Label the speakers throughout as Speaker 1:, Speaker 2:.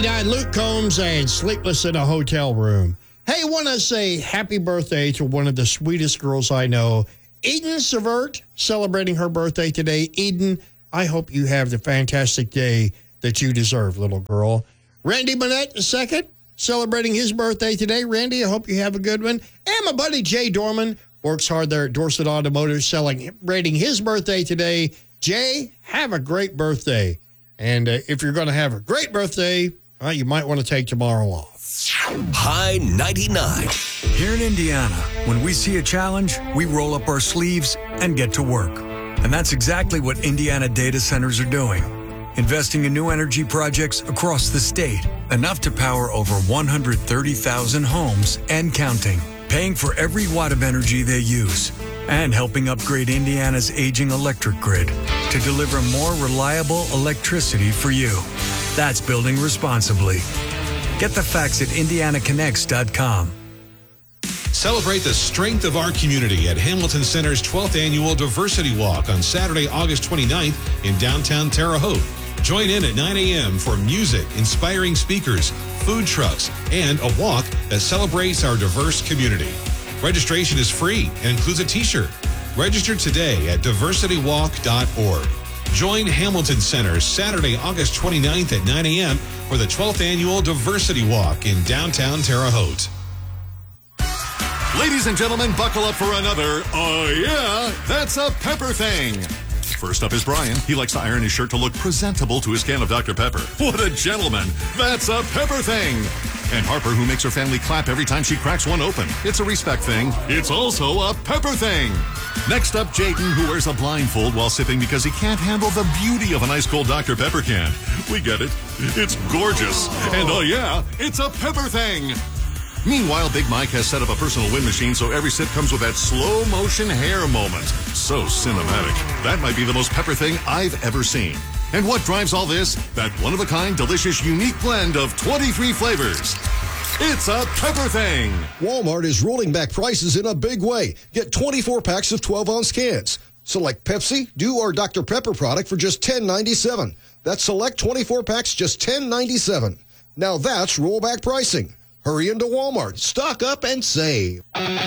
Speaker 1: Luke Combs and Sleepless in a Hotel Room. Hey, want to say happy birthday to one of the sweetest girls I know, Eden Severt, celebrating her birthday today. Eden, I hope you have the fantastic day that you deserve, little girl. Randy Monette II, celebrating his birthday today. Randy, I hope you have a good one. And my buddy Jay Dorman works hard there at Dorset Automotive, celebrating his birthday today. Jay, have a great birthday. And if you're going to have a great birthday, you might want to take tomorrow off.
Speaker 2: High 99.
Speaker 3: Here in Indiana, when we see a challenge, we roll up our sleeves and get to work. And that's exactly what Indiana data centers are doing. Investing in new energy projects across the state, enough to power over 130,000 homes and counting, paying for every watt of energy they use, and helping upgrade Indiana's aging electric grid to deliver more reliable electricity for you. That's building responsibly. Get the facts at indianaconnects.com.
Speaker 4: Celebrate the strength of our community at Hamilton Center's 12th Annual Diversity Walk on Saturday, August 29th in downtown Terre Haute. Join in at 9 a.m. for music, inspiring speakers, food trucks, and a walk that celebrates our diverse community. Registration is free and includes a t-shirt. Register today at diversitywalk.org. Join Hamilton Center Saturday, August 29th at 9 a.m. for the 12th Annual Diversity Walk in downtown Terre Haute.
Speaker 5: Ladies and gentlemen, buckle up for another, that's a Pepper thing. First up is Brian. He likes to iron his shirt to look presentable to his can of Dr. Pepper. What a gentleman. That's a Pepper thing. And Harper, who makes her family clap every time she cracks one open. It's a respect thing. It's also a Pepper thing. Next up, Jayden, who wears a blindfold while sipping because he can't handle the beauty of an ice cold Dr. Pepper can. We get it. It's gorgeous. And it's a Pepper thing. Meanwhile, Big Mike has set up a personal wind machine so every sip comes with that slow motion hair moment. So cinematic. That might be the most Pepper thing I've ever seen. And what drives all this? That one-of-a-kind, delicious, unique blend of 23 flavors. It's a Pepper thing.
Speaker 6: Walmart is rolling back prices in a big way. Get 24 packs of 12-ounce cans. Select Pepsi, Dew, or Dr. Pepper product for just $10.97. That's select 24 packs, just $10.97. Now that's rollback pricing. Hurry into Walmart, stock up, and save.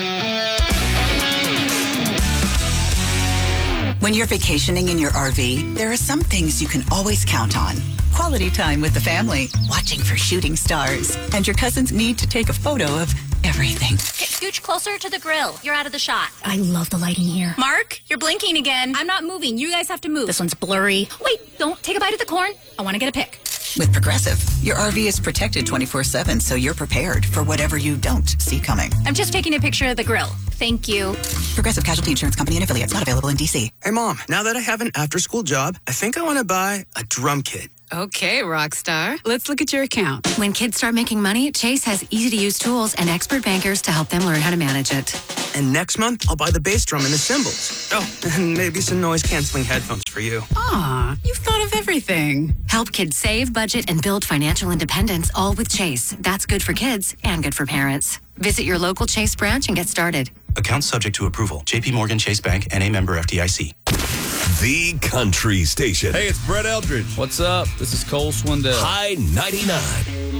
Speaker 7: When you're vacationing in your RV, there are some things you can always count on. Quality time with the family, watching for shooting stars, and your cousin's need to take a photo of everything.
Speaker 8: Okay, scooch closer to the grill. You're out of the shot.
Speaker 9: I love the lighting here.
Speaker 8: Mark, you're blinking again. I'm not moving. You guys have to move.
Speaker 9: This one's blurry.
Speaker 8: Wait, don't take a bite of the corn. I want to get a pic.
Speaker 7: With Progressive, your RV is protected 24/7, so you're prepared for whatever you don't see coming.
Speaker 8: I'm just taking a picture of the grill. Thank you.
Speaker 7: Progressive Casualty Insurance Company and affiliates, not available in D.C.
Speaker 10: Hey, Mom, now that I have an after-school job, I think I want to buy a drum kit.
Speaker 11: Okay, Rockstar. Let's look at your account.
Speaker 12: When kids start making money, Chase has easy-to-use tools and expert bankers to help them learn how to manage it.
Speaker 10: And next month, I'll buy the bass drum and the cymbals. Oh, and maybe some noise-canceling headphones for you.
Speaker 11: Aw, you've thought of everything.
Speaker 12: Help kids save, budget, and build financial independence, all with Chase. That's good for kids and good for parents. Visit your local Chase branch and get started.
Speaker 13: Account subject to approval. J.P. Morgan Chase Bank, N.A. member FDIC.
Speaker 2: The Country Station.
Speaker 14: Hey, it's Brett Eldridge.
Speaker 15: What's up? This is Cole Swindell.
Speaker 2: High 99.